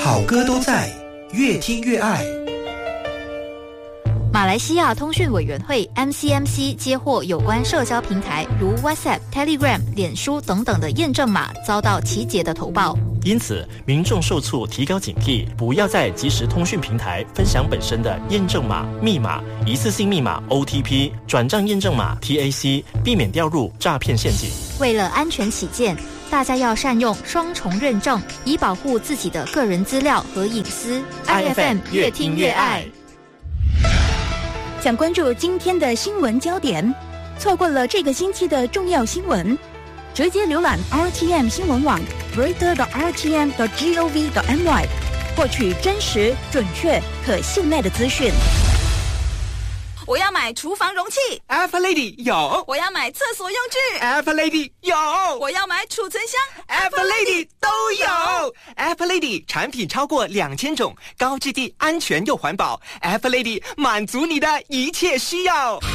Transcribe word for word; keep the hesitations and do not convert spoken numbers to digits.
好歌都在，越听越爱。 马来西亚通讯委员会 M C M C 接获有关社交平台如 WhatsApp、Telegram、脸书等等的验证码遭到集结的投报， 因此民众受促提高警惕，不要在即时通讯平台分享本身的验证码、密码、一次性密码 O T P、转账验证码 T A C， 避免掉入诈骗陷阱。 为了安全起见，大家要善用双重认证，以保护自己的个人资料和隐私。I F M 越听越爱。 想关注今天的新闻焦点，错过了这个星期的重要新闻，直接浏览 R T M 新闻网 reader dot R T M dot gov dot M Y， 获取真实、准确、可信赖的资讯。 我要买厨房容器 Alpha Lady 有， 我要买厕所用具 Alpha Lady 有， 我要买储存箱 Alpha Lady 都有。Alpha Lady 产品超过两千种，高质地、安全又环保。Alpha Lady 满足你的一切需要。